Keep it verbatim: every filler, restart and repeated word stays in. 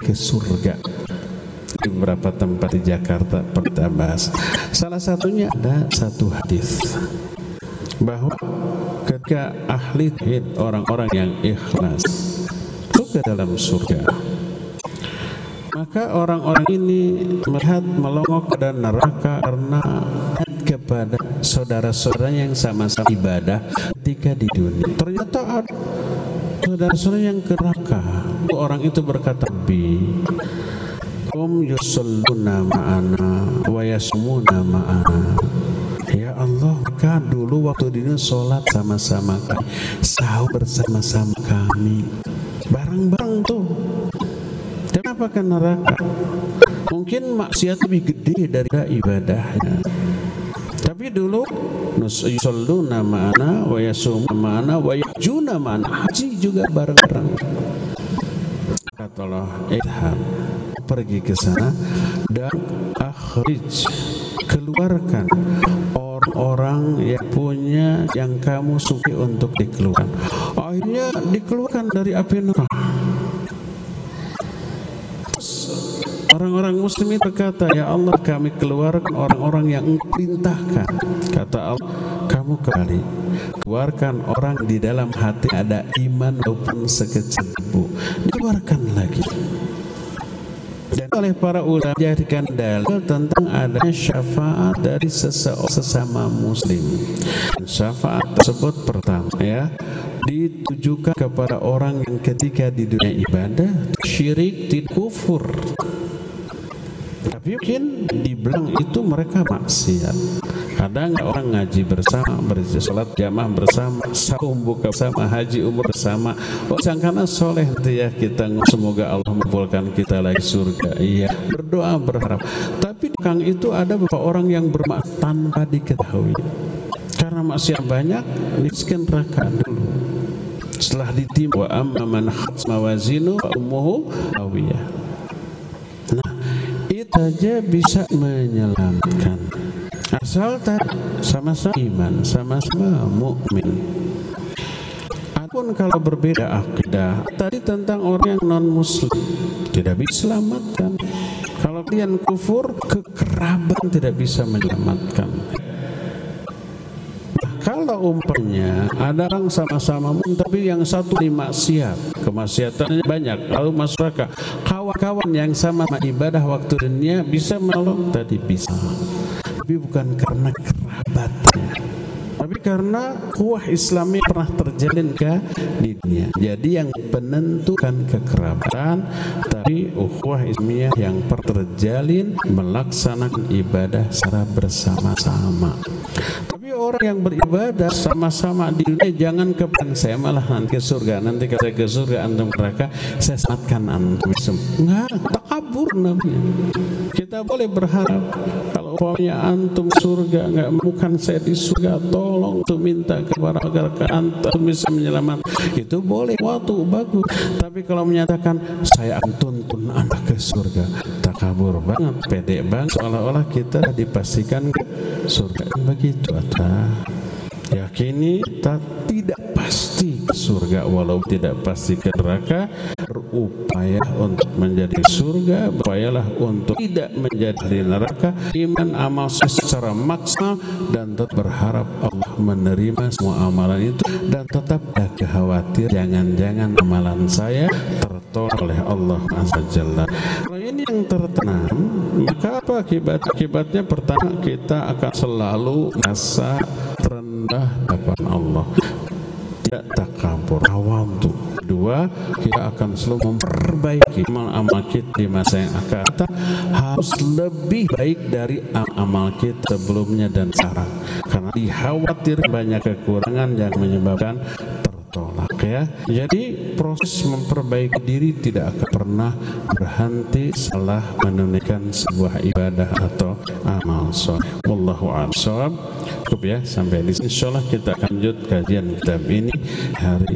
ke surga. Di beberapa tempat di Jakarta kita bahas. Salah satunya ada satu hadis bahwa ketika ahli tauhid, orang-orang yang ikhlas masuk ke dalam surga, maka orang-orang ini melihat melongok ke neraka karena kepada saudara-saudara yang sama-sama ibadah ketika di dunia. Ternyata ada saudara-saudara yang ke neraka. Orang itu berkata, bi hum yusalluna ma'ana wa yasmuna ma'ana. Ya Allah, maka dulu waktu di dunia sholat sama-sama kami, sahur bersama-sama kami, bareng-bareng tuh. Kenapa ke neraka? Mungkin maksiat lebih gede dari ibadahnya. Tapi dulu yusalluna ma'ana wa yasumuna ma'ana wa yahjuna ma'ana, haji juga bareng-bareng. Kata Allah, idhab, pergi ke sana dan akhrij, keluarkan orang-orang yang punya yang kamu sukai untuk dikeluarkan. Akhirnya dikeluarkan dari api neraka. Orang-orang muslim itu berkata, ya Allah, kami keluarkan orang-orang yang engkau perintahkan. Kata Allah, kamu kembali keluarkan orang di dalam hati ada iman maupun sekecil debu, dikeluarkan lagi. Dan oleh para ulama dijadikan dalil tentang adanya syafaat dari seseorang sesama muslim. Syafaat tersebut pertama ya ditujukan kepada orang yang ketika di dunia ibadah syirik, tidak kufur, tapi mungkin di belakang itu mereka maksiat. Kadang orang ngaji bersama, bersolat jamaah bersama, saum buka bersama, haji umur bersama. Oh, sangkana soleh nanti ya kita, semoga Allah mengumpulkan kita lagi surga. Iya, berdoa berharap. Tapi di belakang itu ada beberapa orang yang bermaksiat tanpa diketahui. Karena maksiat banyak, miskin neraka dulu. Setelah ditim wa amma man khaffat mawazinu fa ummuhu hawiyah. Nah, itu saja bisa menyelamatkan. Asal tak sama-sama iman, sama-sama mukmin. Adapun kalau berbeda akidah, tadi tentang orang yang non muslim tidak bisa selamatkan. Kalau kalian kufur, kekeraban tidak bisa menyelamatkan. Nah, kalau umpamanya ada orang sama-sama mukmin tapi yang satu di maksiat, kemaksiatannya banyak, lalu masyarakat kawan-kawan yang sama ibadah waktu dunia bisa menolong, tadi bisa. Tapi bukan karena kerabatnya, tapi karena ukhuwah Islamnya pernah terjalin ke di dunia. Jadi yang penentukan kekerabatan, tapi ukhuwah Islamiyah yang pernah terjalin melaksanakan ibadah secara bersama-sama. Tapi orang yang beribadah sama-sama di dunia, jangan kepan saya malah nanti ke surga, nanti kalau saya ke surga antum neraka, saya selamatkan antum semua. Enggak, takabur namanya. Kita boleh berharap kalau umpamanya antum surga, enggak bukan saya di surga, tolong tuh minta kepada agar ke antum bisa menyelamatkan, itu boleh, waktu bagus. Tapi kalau menyatakan saya akan tuntun anda ke surga, takabur banget, pede banget, seolah-olah kita dipastikan ke surga. Begitu atau yakini kita tidak pasti ke surga, walau tidak pasti ke neraka. Berupaya untuk menjadi surga, berupayalah untuk tidak menjadi neraka. Iman amal secara maksimal dan tetap berharap Allah menerima semua amalan itu, dan tetap tak khawatir jangan-jangan amalan saya tertolak oleh Allah Azza Jalla. Kalau ini yang tertanam, maka apa akibat? Akibatnya pertama, kita akan selalu merasa rendah hadapan Allah, tidak takabur, tawadhu. Kedua, kita akan selalu memperbaiki amal-amal kita di masa yang akan datang, harus lebih baik dari amal kita sebelumnya dan sekarang, karena dikhawatir banyak kekurangan yang menyebabkan tertolak ya. Jadi proses memperbaiki diri tidak akan pernah berhenti setelah menunaikan sebuah ibadah atau amal soleh. Wallahu a'lam. Cukup ya sampai di sini. Insyaallah kita akan lanjut kajian kitab ini hari